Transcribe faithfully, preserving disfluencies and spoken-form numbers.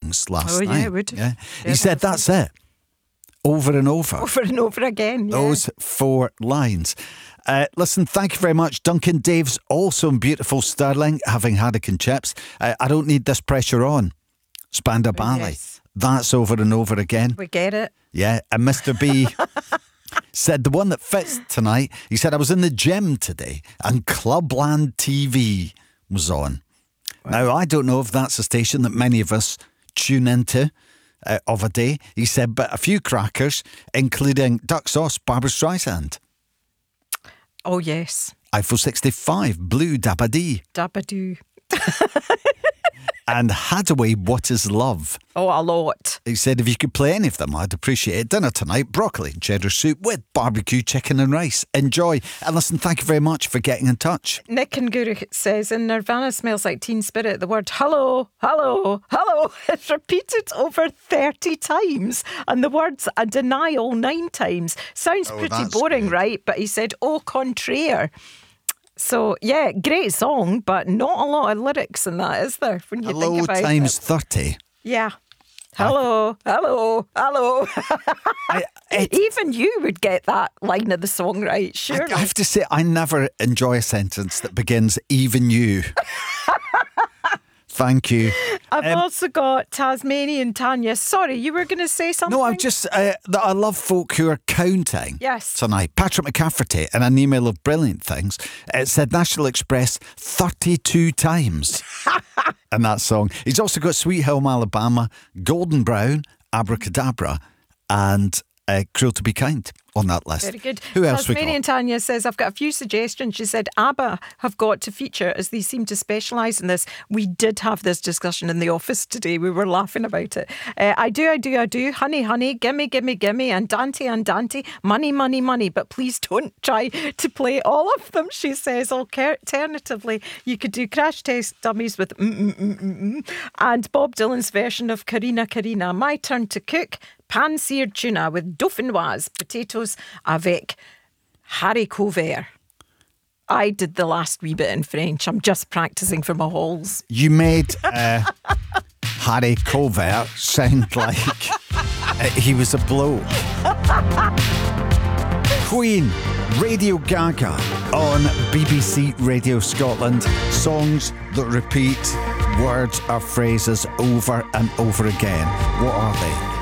songs last oh, night. Oh, yeah, it would. Yeah. Yeah, he said, that's it. Over and over. Over and over again, yeah. Those four lines. Uh, listen, thank you very much. Duncan Dave's also in beautiful Stirling, having haddock and chips. Uh, I don't need this pressure on. Spandau Ballet. Yes. That's over and over again. We get it. Yeah, and Mister B said the one that fits tonight, he said, I was in the gym today and Clubland T V was on. Wow. Now, I don't know if that's a station that many of us tune into uh, of a day. He said, but a few crackers, including Duck Sauce, Barbra Streisand. Oh, yes. Eiffel sixty-five, Blue Dabba-Dee. Dabba-Doo. And Hadaway, What Is Love? Oh, a lot. He said if you could play any of them, I'd appreciate it. Dinner tonight, broccoli and cheddar soup with barbecue chicken and rice. Enjoy. And listen, thank you very much for getting in touch. Nick and Guru says, in Nirvana Smells Like Teen Spirit, the word hello, hello, hello is repeated over thirty times. And the words a denial nine times. Sounds Oh, pretty that's boring, good. right? But he said, au contraire. So, yeah, great song, but not a lot of lyrics in that, is there? When you Hello think about times it. thirty. Yeah. Hello, hello, hello. I, it, Even you would get that line of the song right, I, surely. I have to say, I never enjoy a sentence that begins, even you. Thank you. I've Um, also got Tasmanian Tanya. Sorry, you were going to say something? No, I'm just, uh, that I love folk who are counting. Yes. Tonight. Patrick McCafferty, in an email of brilliant things, it said National Express thirty-two times in that song. He's also got Sweet Home Alabama, Golden Brown, Abracadabra, and uh, Cruel to Be Kind on that list. Very good. Who else we Tasmanian got? Tanya says, I've got a few suggestions. She said, ABBA have got to feature as they seem to specialise in this. We did have this discussion in the office today. We were laughing about it. Uh, I do, I do, I do. Honey, honey, gimme, gimme, gimme. And Dante, and Dante. Money, money, money. But please don't try to play all of them, she says. Alternatively, you could do Crash Test Dummies with mm, mm, mm, mm, mm. And Bob Dylan's version of Karina, Karina. My Turn to Cook. Pan-seared tuna with dauphinoise potatoes avec haricots verts. I did the last wee bit in French. I'm just practising for my halls. You made uh, Harry Covert sound like uh, he was a bloke. Queen, Radio Gaga on B B C Radio Scotland. Songs that repeat words or phrases over and over again. What are they?